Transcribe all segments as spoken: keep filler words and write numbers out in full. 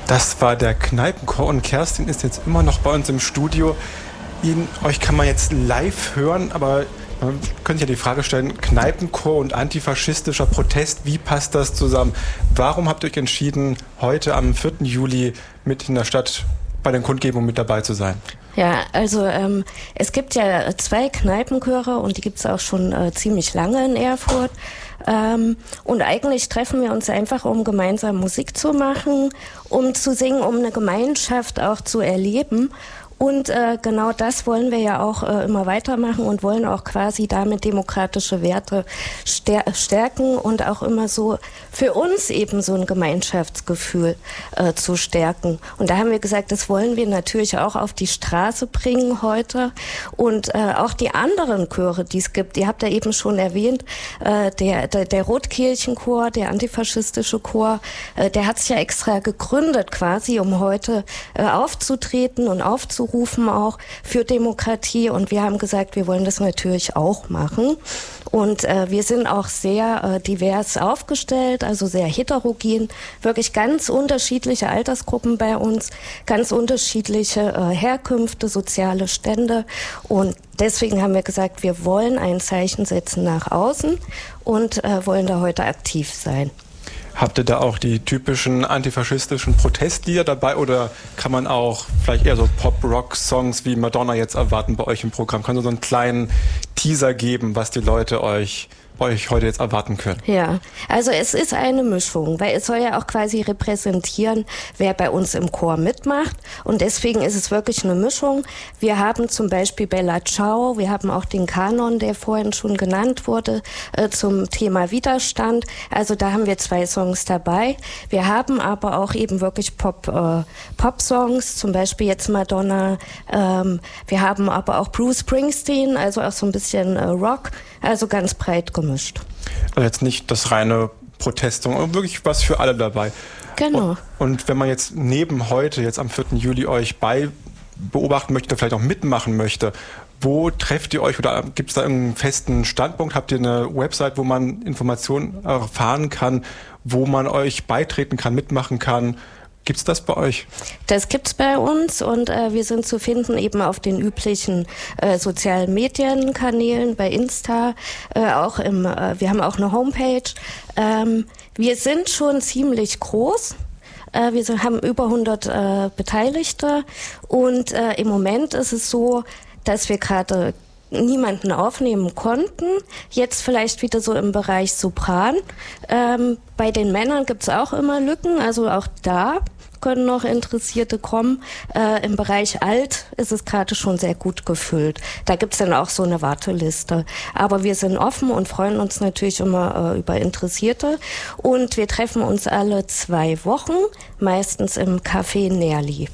Das war der Kneipenchor und Kerstin ist jetzt immer noch bei uns im Studio. Ihn, euch kann man jetzt live hören, aber man könnte ja die Frage stellen, Kneipenchor und antifaschistischer Protest, wie passt das zusammen? Warum habt ihr euch entschieden, heute am vierten Juli mit in der Stadt bei den Kundgebungen mit dabei zu sein? Ja, also ähm, es gibt ja zwei Kneipenchöre und die gibt es auch schon äh, ziemlich lange in Erfurt. Ähm, und eigentlich treffen wir uns einfach, um gemeinsam Musik zu machen, um zu singen, um eine Gemeinschaft auch zu erleben. Und äh, genau das wollen wir ja auch äh, immer weitermachen und wollen auch quasi damit demokratische Werte stär- stärken und auch immer so für uns eben so ein Gemeinschaftsgefühl äh, zu stärken. Und da haben wir gesagt, das wollen wir natürlich auch auf die Straße bringen heute. Und äh, auch die anderen Chöre, die es gibt, ihr habt ja eben schon erwähnt, äh, der, der, der Rotkirchenchor, der antifaschistische Chor, äh, der hat sich ja extra gegründet quasi, um heute äh, aufzutreten und aufzurufen. rufen auch für Demokratie und wir haben gesagt, wir wollen das natürlich auch machen und äh, wir sind auch sehr äh, divers aufgestellt, also sehr heterogen, wirklich ganz unterschiedliche Altersgruppen bei uns, ganz unterschiedliche äh, Herkünfte, soziale Stände und deswegen haben wir gesagt, wir wollen ein Zeichen setzen nach außen und äh, wollen da heute aktiv sein. Habt ihr da auch die typischen antifaschistischen Protestlieder dabei oder kann man auch vielleicht eher so Pop-Rock-Songs wie Madonna jetzt erwarten bei euch im Programm? Kann ihr so einen kleinen Teaser geben, was die Leute euch euch heute jetzt erwarten können? Ja, also es ist eine Mischung, weil es soll ja auch quasi repräsentieren, wer bei uns im Chor mitmacht und deswegen ist es wirklich eine Mischung. Wir haben zum Beispiel Bella Ciao, wir haben auch den Kanon, der vorhin schon genannt wurde, äh, zum Thema Widerstand. Also da haben wir zwei Songs dabei. Wir haben aber auch eben wirklich Pop, äh, Pop-Songs, zum Beispiel jetzt Madonna. Ähm, wir haben aber auch Bruce Springsteen, also auch so ein bisschen äh, Rock, also ganz breit gemischt. Also jetzt nicht das reine Protestsong, aber wirklich was für alle dabei. Genau. Und, und wenn man jetzt neben heute, jetzt am vierten Juli, euch bei beobachten möchte, vielleicht auch mitmachen möchte, wo trefft ihr euch oder gibt es da einen festen Standpunkt? Habt ihr eine Website, wo man Informationen erfahren kann, wo man euch beitreten kann, mitmachen kann? Gibt's das bei euch? Das gibt's bei uns und äh, wir sind zu finden eben auf den üblichen äh, sozialen Medienkanälen, bei Insta, äh, auch im, äh, wir haben auch eine Homepage. Ähm, wir sind schon ziemlich groß. Äh, wir sind, haben über hundert äh, Beteiligte und äh, im Moment ist es so, dass wir gerade niemanden aufnehmen konnten. Jetzt vielleicht wieder so im Bereich Sopran. Ähm, bei den Männern gibt's auch immer Lücken, also auch da können noch Interessierte kommen. Äh, im Bereich Alt ist es gerade schon sehr gut gefüllt. Da gibt's dann auch so eine Warteliste. Aber wir sind offen und freuen uns natürlich immer äh, über Interessierte. Und wir treffen uns alle zwei Wochen, meistens im Café Nerli.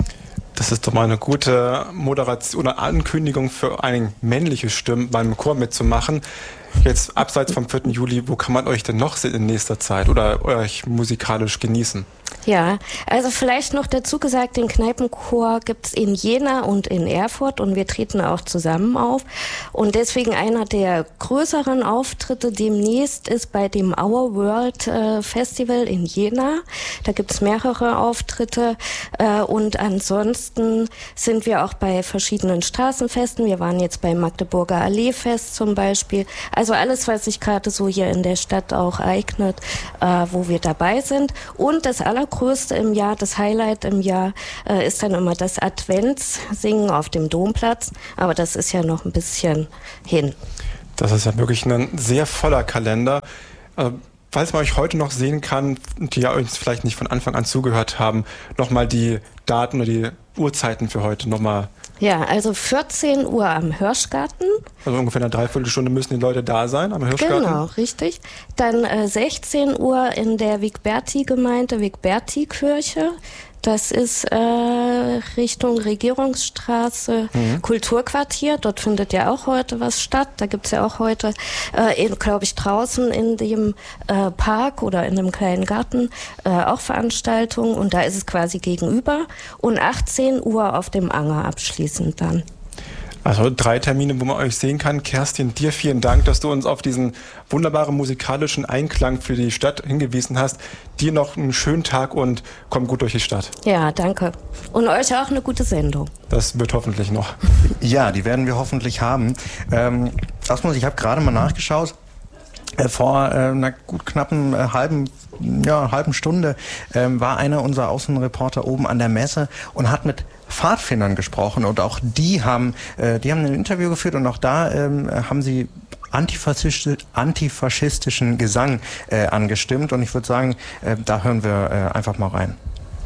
Das ist doch mal eine gute Moderation oder Ankündigung für ein männliche Stimmen beim Chor mitzumachen. Jetzt abseits vom vierten Juli, wo kann man euch denn noch sehen in nächster Zeit oder euch musikalisch genießen? Ja, also vielleicht noch dazu gesagt, den Kneipenchor gibt's in Jena und in Erfurt und wir treten auch zusammen auf. Und deswegen einer der größeren Auftritte demnächst ist bei dem Our World äh, Festival in Jena. Da gibt's mehrere Auftritte äh, und ansonsten sind wir auch bei verschiedenen Straßenfesten. Wir waren jetzt beim Magdeburger Alleefest zum Beispiel. Also alles, was sich gerade so hier in der Stadt auch eignet, äh, wo wir dabei sind. Und das Allergrößte im Jahr, das Highlight im Jahr, äh, ist dann immer das Adventssingen auf dem Domplatz. Aber das ist ja noch ein bisschen hin. Das ist ja wirklich ein sehr voller Kalender. Äh, falls man euch heute noch sehen kann, die ja uns vielleicht nicht von Anfang an zugehört haben, nochmal die Daten oder die Uhrzeiten für heute nochmal. Ja, also vierzehn Uhr am Hirschgarten. Also ungefähr eine Dreiviertelstunde müssen die Leute da sein am Hirschgarten. Genau, richtig. Dann äh, sechzehn Uhr in der Wigberti-Gemeinde, Wigberti-Kirche. Das ist äh, Richtung Regierungsstraße, mhm. Kulturquartier. Dort findet ja auch heute was statt. Da gibt's ja auch heute, äh, glaube ich, draußen in dem äh, Park oder in einem kleinen Garten äh, auch Veranstaltungen. Und da ist es quasi gegenüber. Und achtzehn Uhr auf dem Anger abschließend dann. Also drei Termine, wo man euch sehen kann. Kerstin, dir vielen Dank, dass du uns auf diesen wunderbaren musikalischen Einklang für die Stadt hingewiesen hast. Dir noch einen schönen Tag und komm gut durch die Stadt. Ja, danke. Und euch auch eine gute Sendung. Das wird hoffentlich noch. Ja, die werden wir hoffentlich haben. Ähm, erstmal, ich habe gerade mal nachgeschaut. Äh, vor äh, einer gut knappen äh, halben ja, halben Stunde ähm, war einer unserer Außenreporter oben an der Messe und hat mit Pfadfindern gesprochen und auch die haben äh, die haben ein Interview geführt und auch da ähm, haben sie antifaschistisch, antifaschistischen Gesang äh, angestimmt und ich würde sagen, äh, da hören wir äh, einfach mal rein.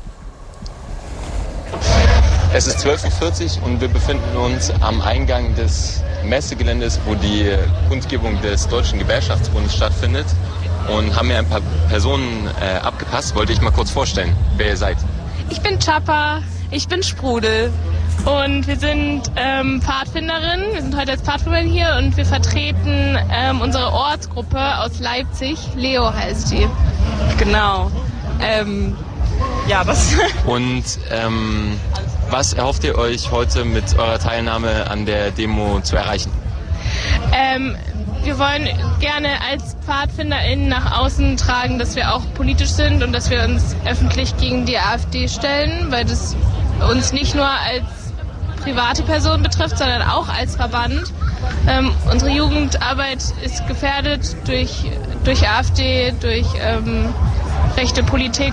Es ist zwölf Uhr vierzig und wir befinden uns am Eingang des Messegeländes, wo die Kundgebung des Deutschen Gewerkschaftsbundes stattfindet. Und haben mir ein paar Personen äh, abgepasst. Wollte ich mal kurz vorstellen, wer ihr seid. Ich bin Chapa, ich bin Sprudel und wir sind ähm, Pfadfinderinnen. Wir sind heute als Pfadfinderin hier und wir vertreten ähm, unsere Ortsgruppe aus Leipzig. Leo heißt die. Genau. Ähm, ja, was? Und ähm, was erhofft ihr euch heute mit eurer Teilnahme an der Demo zu erreichen? Ähm, Wir wollen gerne als PfadfinderInnen nach außen tragen, dass wir auch politisch sind und dass wir uns öffentlich gegen die AfD stellen, weil das uns nicht nur als private Person betrifft, sondern auch als Verband. Ähm, unsere Jugendarbeit ist gefährdet durch, durch AfD, durch ähm, rechte Politik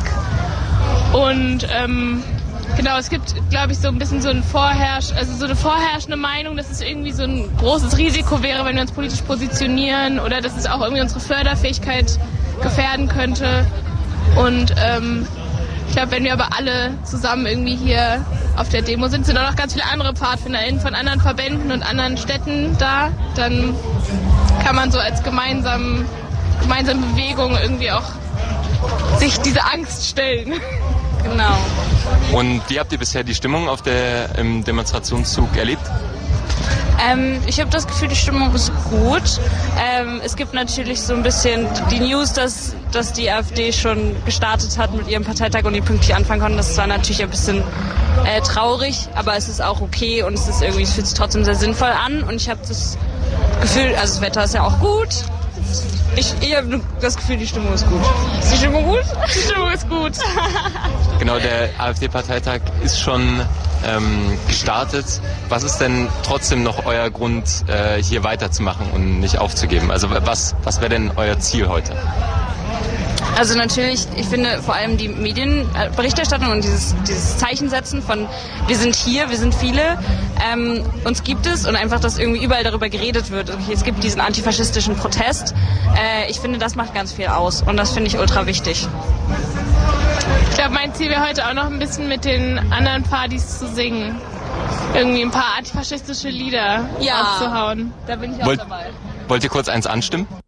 und ähm, genau, es gibt, glaube ich, so ein bisschen so ein Vorherrsch, also so eine vorherrschende Meinung, dass es irgendwie so ein großes Risiko wäre, wenn wir uns politisch positionieren oder dass es auch irgendwie unsere Förderfähigkeit gefährden könnte. Und ähm, ich glaube, wenn wir aber alle zusammen irgendwie hier auf der Demo sind, sind auch noch ganz viele andere PfadfinderInnen von anderen Verbänden und anderen Städten da, dann kann man so als gemeinsam, gemeinsame Bewegung irgendwie auch sich diese Angst stellen. Genau. Und wie habt ihr bisher die Stimmung auf der im Demonstrationszug erlebt? Ähm, ich habe das Gefühl, die Stimmung ist gut. Ähm, es gibt natürlich so ein bisschen die News, dass, dass die AfD schon gestartet hat mit ihrem Parteitag und die pünktlich anfangen konnten. Das war natürlich ein bisschen äh, traurig, aber es ist auch okay und es ist irgendwie, es fühlt sich trotzdem sehr sinnvoll an. Und ich habe das Gefühl, also das Wetter ist ja auch gut. Ich, ich habe das Gefühl, die Stimmung ist gut. Ist die Stimmung gut? Die Stimmung ist gut. Genau, der AfD-Parteitag ist schon ähm, gestartet. Was ist denn trotzdem noch euer Grund, äh, hier weiterzumachen und nicht aufzugeben? Also was, was wäre denn euer Ziel heute? Also natürlich, ich finde vor allem die Medienberichterstattung und dieses, dieses Zeichensetzen von wir sind hier, wir sind viele, ähm, uns gibt es und einfach, dass irgendwie überall darüber geredet wird. Okay, es gibt diesen antifaschistischen Protest. Äh, ich finde, das macht ganz viel aus und das finde ich ultra wichtig. Ich glaube, mein Ziel wäre heute auch noch ein bisschen mit den anderen Partys zu singen. Irgendwie ein paar antifaschistische Lieder ja, rauszuhauen. Da bin ich auch Wollt, dabei. Wollt ihr kurz eins anstimmen?